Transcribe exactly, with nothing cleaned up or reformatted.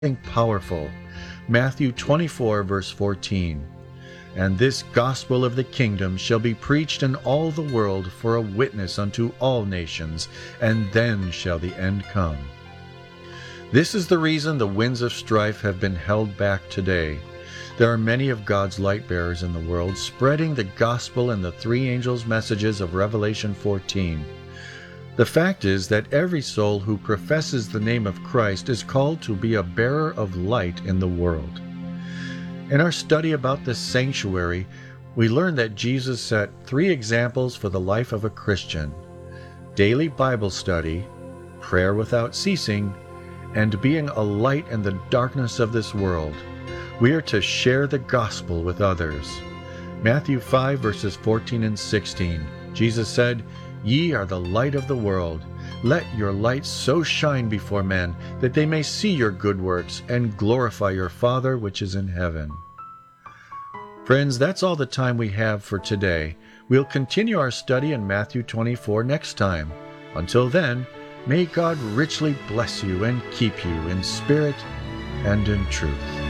powerful. Matthew twenty-four, verse fourteen. And this gospel of the kingdom shall be preached in all the world for a witness unto all nations, and then shall the end come. This is the reason the winds of strife have been held back today. There are many of God's light bearers in the world spreading the gospel and the three angels' messages of Revelation fourteen. The fact is that every soul who professes the name of Christ is called to be a bearer of light in the world. In our study about the sanctuary, we learned that Jesus set three examples for the life of a Christian: daily Bible study, prayer without ceasing, and being a light in the darkness of this world. We are to share the gospel with others. Matthew five, verses fourteen and sixteen, Jesus said, "Ye are the light of the world. Let your light so shine before men, that they may see your good works and glorify your Father which is in heaven." Friends, that's all the time we have for today. We'll continue our study in Matthew twenty-four next time. Until then, may God richly bless you and keep you in spirit and in truth.